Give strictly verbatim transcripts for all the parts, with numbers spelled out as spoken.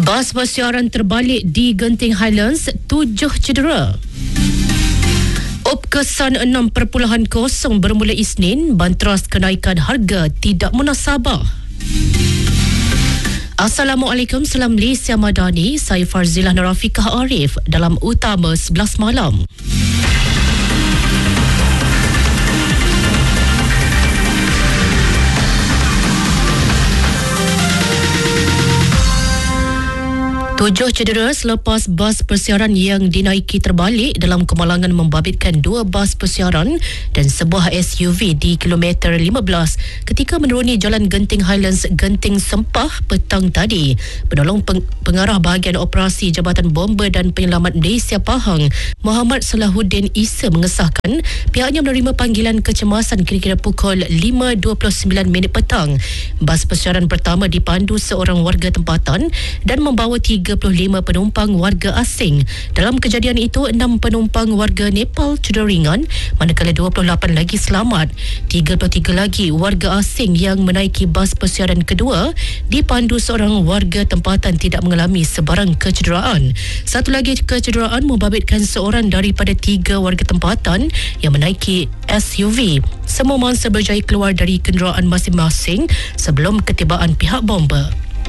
Bas bersiaran terbalik di Genting Highlands, tujuh cedera. Op kesan enam perpuluhan kosong bermula Isnin, bantras kenaikan harga tidak munasabah. Assalamualaikum, salam Malaysia Madani. Saya Farzilah Narafikah Arif dalam Utama sebelas malam. Tujuh cedera selepas bas persiaran yang dinaiki terbalik dalam kemalangan membabitkan dua bas persiaran dan sebuah S U V di kilometer lima belas ketika menuruni Jalan Genting Highlands, Genting Sempah petang tadi. Penolong peng- pengarah bahagian operasi Jabatan Bomba dan Penyelamat Malaysia Pahang, Muhammad Salahuddin Isa mengesahkan pihaknya menerima panggilan kecemasan kira-kira pukul lima dua puluh sembilan minit petang. Bas persiaran pertama dipandu seorang warga tempatan dan membawa tiga puluh lima penumpang warga asing. Dalam kejadian itu, enam penumpang warga Nepal cedera ringan, manakala dua puluh lapan lagi selamat. tiga puluh tiga lagi warga asing yang menaiki bas persiaran kedua dipandu seorang warga tempatan tidak mengalami sebarang kecederaan. Satu lagi kecederaan membabitkan seorang daripada tiga warga tempatan yang menaiki S U V. Semua mangsa berjaya keluar dari kenderaan masing-masing sebelum ketibaan pihak bomba.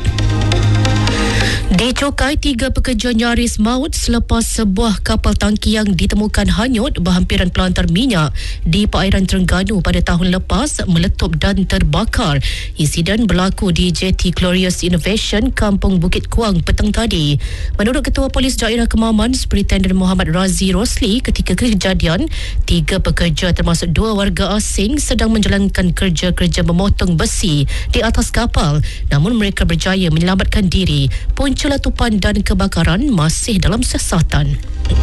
Di Cokai, tiga pekerja nyaris maut selepas sebuah kapal tangki yang ditemukan hanyut berhampiran pelantar minyak di perairan Terengganu pada tahun lepas meletup dan terbakar. Insiden berlaku di Jetty Glorious Innovation, Kampung Bukit Kuang petang tadi. Menurut Ketua Polis Daerah Kemaman, Superintendent Muhammad Razi Rosli, ketika kejadian, tiga pekerja termasuk dua warga asing sedang menjalankan kerja-kerja memotong besi di atas kapal, namun mereka berjaya menyelamatkan diri. Punca letupan dan kebakaran masih dalam siasatan.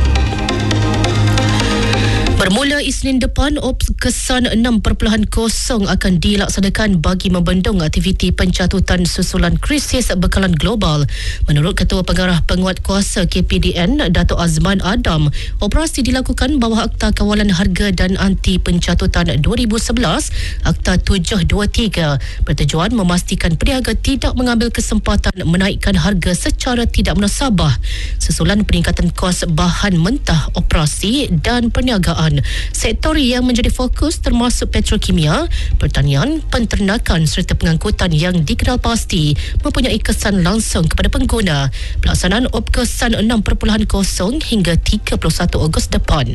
Bermula Isnin depan, op kesan enam perpuluhan kosong akan dilaksanakan bagi membendung aktiviti pencatutan susulan krisis bekalan global. Menurut Ketua Pengarah Penguat Kuasa K P D N, Datuk Azman Adam, operasi dilakukan bawah Akta Kawalan Harga dan Anti Pencatutan dua ribu sebelas, Akta tujuh dua tiga, bertujuan memastikan peniaga tidak mengambil kesempatan menaikkan harga secara tidak munasabah susulan peningkatan kos bahan mentah operasi dan perniagaan. Sektor yang menjadi fokus termasuk petrokimia, pertanian, penternakan serta pengangkutan yang dikenal pasti mempunyai kesan langsung kepada pengguna. Pelaksanaan op kesan enam perpuluhan kosong hingga tiga puluh satu Ogos depan.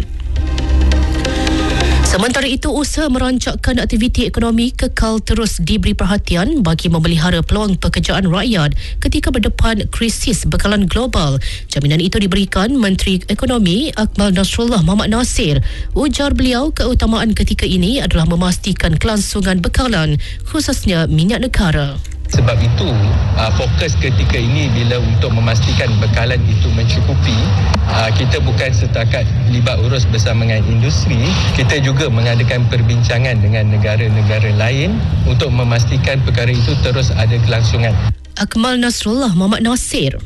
Sementara itu, usaha merancangkan aktiviti ekonomi kekal terus diberi perhatian bagi memelihara peluang pekerjaan rakyat ketika berdepan krisis bekalan global. Jaminan itu diberikan Menteri Ekonomi Akmal Nasrullah Mohamad Nasir. Ujar beliau, keutamaan ketika ini adalah memastikan kelangsungan bekalan, khususnya minyak negara. Sebab itu, uh, fokus ketika ini bila untuk memastikan bekalan itu mencukupi, uh, kita bukan setakat libat urus bersama dengan industri, kita juga mengadakan perbincangan dengan negara-negara lain untuk memastikan perkara itu terus ada kelangsungan. Akmal Nasrullah Mohamad Nasir.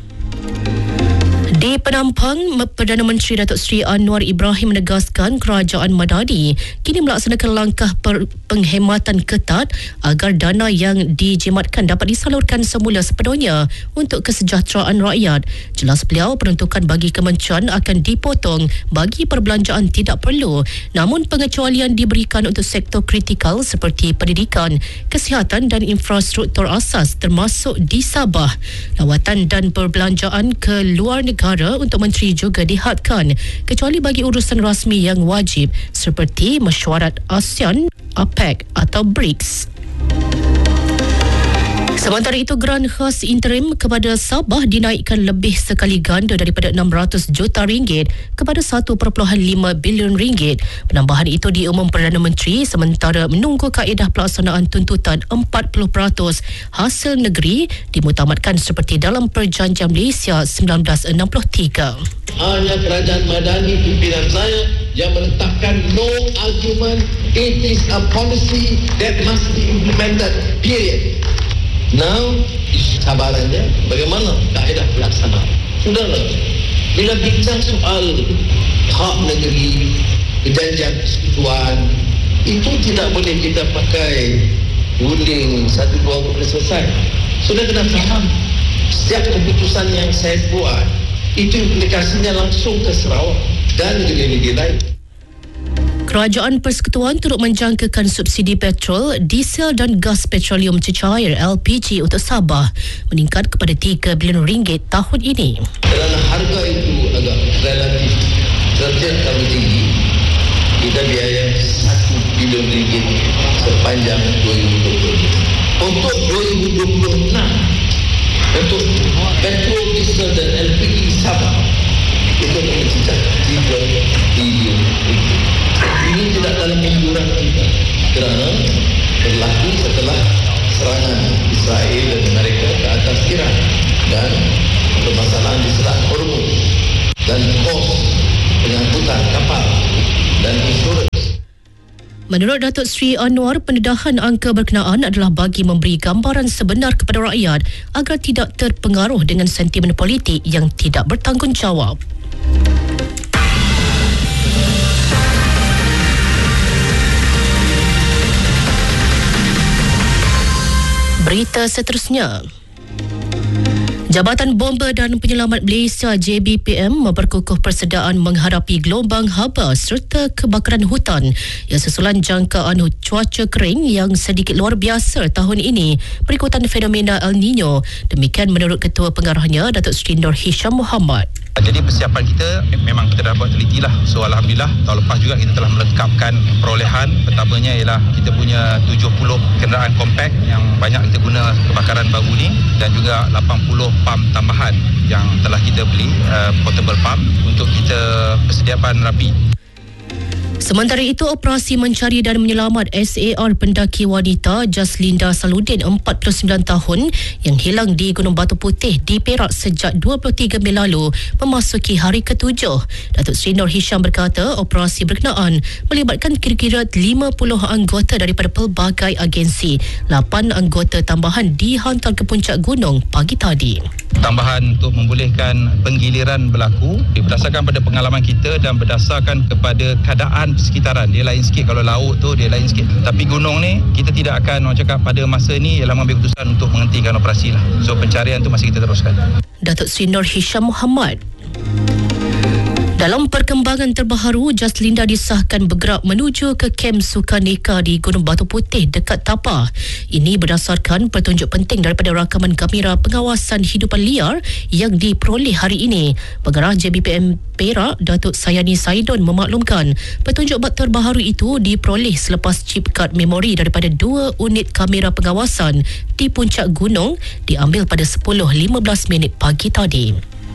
Di Penampang, Perdana Menteri Datuk Seri Anwar Ibrahim menegaskan kerajaan Madani kini melaksanakan langkah per- penghematan ketat agar dana yang dijimatkan dapat disalurkan semula sepenuhnya untuk kesejahteraan rakyat. Jelas beliau, peruntukan bagi kementerian akan dipotong bagi perbelanjaan tidak perlu, namun pengecualian diberikan untuk sektor kritikal seperti pendidikan, kesihatan dan infrastruktur asas termasuk di Sabah. Lawatan dan perbelanjaan ke luar negara untuk menteri juga dihadkan, kecuali bagi urusan rasmi yang wajib seperti mesyuarat ASEAN, APEC atau BRICS. Sementara itu, geran khas interim kepada Sabah dinaikkan lebih sekali ganda daripada enam ratus juta ringgit kepada satu perpuluhan lima bilion ringgit. Penambahan itu diumum Perdana Menteri sementara menunggu kaedah pelaksanaan tuntutan empat puluh peratus hasil negeri dimutamatkan seperti dalam Perjanjian Malaysia seribu sembilan ratus enam puluh tiga. Hanya kerajaan Madani pimpinan saya yang menetapkan no argument, it is a policy that must be implemented, period. Now, cabarannya bagaimana kaedah pelaksanaan. Sudahlah, bila bincang soal hak negeri, perjanjian persekutuan, itu tidak boleh kita pakai ruling satu dua boleh selesai. Sudah kena faham Setiap keputusan yang saya buat itu implikasinya langsung ke Sarawak dan negeri-negeri lain. Kerajaan Persekutuan turut menjangkakan subsidi petrol, diesel dan gas petroleum cecair L P G untuk Sabah meningkat kepada tiga bilion ringgit tahun ini. Kerana harga itu agak relatif relatif terlalu tinggi, kita biaya satu bilion ringgit sepanjang dua ribu dua puluh. Untuk dua ribu dua puluh enam, untuk petrol, diesel dan L P G Sabah itu mencapai tiga bilion ringgit. Ini tidak dalam anjuran kita kerana berlaku setelah serangan Israel dan Amerika ke atas Iran dan permasalahan di Selat Hormuz dan kos pengangkutan kapal dan insurans. Menurut Datuk Seri Anwar, pendedahan angka berkenaan adalah bagi memberi gambaran sebenar kepada rakyat agar tidak terpengaruh dengan sentimen politik yang tidak bertanggungjawab. Berita seterusnya. Jabatan Bomba dan Penyelamat Malaysia J B P M memperkukuh persediaan menghadapi gelombang haba serta kebakaran hutan yang susulan jangkaan cuaca kering yang sedikit luar biasa tahun ini berikutan fenomena El Nino. Demikian menurut Ketua Pengarahnya Datuk Seri Nur Hisham Muhammad. Jadi persiapan kita memang kita dah buat teliti lah. So Alhamdulillah tahun lepas juga kita telah melengkapkan perolehan. Pertamanya ialah kita punya tujuh puluh kenderaan kompak yang banyak kita guna kebakaran baru ni dan juga lapan puluh pam tambahan yang telah kita beli, uh, portable pump untuk kita persediaan rapi. Sementara itu, operasi mencari dan menyelamat S A R pendaki wanita Jaslinda Saludin empat puluh sembilan tahun yang hilang di Gunung Batu Putih di Perak sejak dua puluh tiga Mei lalu memasuki hari ketujuh. Datuk Seri Nur Hisham berkata operasi berkenaan melibatkan kira-kira lima puluh anggota daripada pelbagai agensi. lapan anggota tambahan dihantar ke puncak gunung pagi tadi. Tambahan untuk membolehkan penggiliran berlaku berdasarkan pada pengalaman kita dan berdasarkan kepada keadaan persekitaran. Dia lain sikit, kalau laut tu dia lain sikit. Tapi gunung ni kita tidak akan, orang cakap pada masa ni ialah mengambil keputusan untuk menghentikan operasi lah. So pencarian tu masih kita teruskan. Datuk Seri Nur Hisham Muhammad. Dalam perkembangan terbaru, Jaslinda disahkan bergerak menuju ke kem Sukaneka di Gunung Batu Putih dekat Tapah. Ini berdasarkan petunjuk penting daripada rakaman kamera pengawasan hidupan liar yang diperoleh hari ini. Pengarah J B P M Perak, Datuk Sayani Saidon memaklumkan petunjuk terbaru itu diperoleh selepas chip kad memori daripada dua unit kamera pengawasan di puncak gunung diambil pada sepuluh lima belas minit pagi tadi.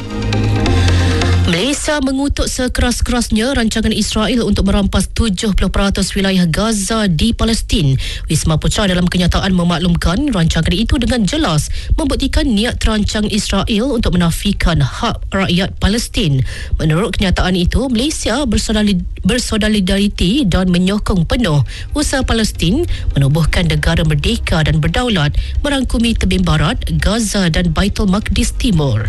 Malaysia mengutuk sekeras-kerasnya rancangan Israel untuk merampas tujuh puluh peratus wilayah Gaza di Palestin. Wisma Putra dalam kenyataan memaklumkan rancangan itu dengan jelas membuktikan niat terancang Israel untuk menafikan hak rakyat Palestin. Menurut kenyataan itu, Malaysia bersolidariti dan menyokong penuh usaha Palestin menubuhkan negara merdeka dan berdaulat merangkumi tebing barat, Gaza dan Baitul Maqdis Timur.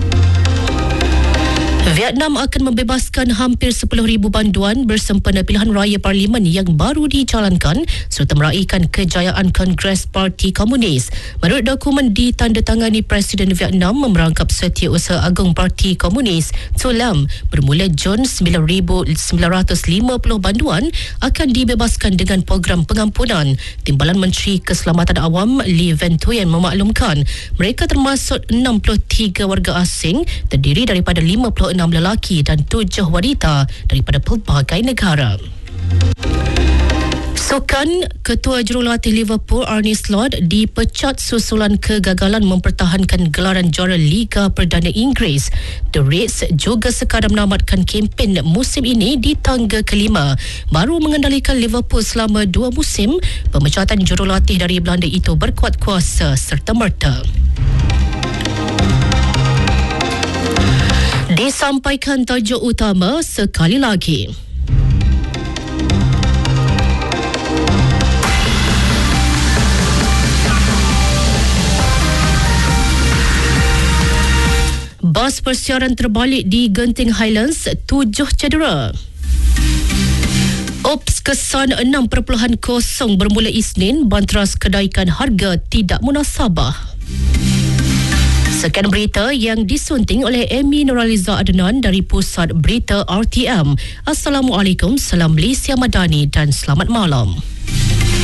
Vietnam akan membebaskan hampir sepuluh ribu banduan bersempena pilihan raya parlimen yang baru dijalankan serta meraihkan kejayaan Kongres Parti Komunis. Menurut dokumen ditandatangani Presiden Vietnam memerangkap Setiausaha Agung Parti Komunis Tu Lam, bermula Jun sembilan ribu sembilan ratus lima puluh banduan akan dibebaskan dengan program pengampunan. Timbalan Menteri Keselamatan Awam Lee Van Thuyen memaklumkan mereka termasuk enam puluh tiga warga asing terdiri daripada lima puluh enam lelaki dan tujuh wanita daripada pelbagai negara. Sukan, Ketua Jurulatih Liverpool Arne Slot dipecat susulan kegagalan mempertahankan gelaran juara Liga Perdana Inggeris. The Reds juga sekadar menamatkan kempen musim ini di tangga kelima. Baru mengendalikan Liverpool selama dua musim, pemecatan jurulatih dari Belanda itu berkuat kuasa serta merta. Disampaikan tajuk utama sekali lagi. Bas persiaran terbalik di Genting Highlands, tujuh cedera. Ops kesan enam perpuluhan kosong bermula Isnin, banteras kedaikan harga tidak munasabah. Sekian berita yang disunting oleh Amy Nuraliza Adnan dari Pusat Berita R T M. Assalamualaikum, salam Malaysia Madani dan selamat malam.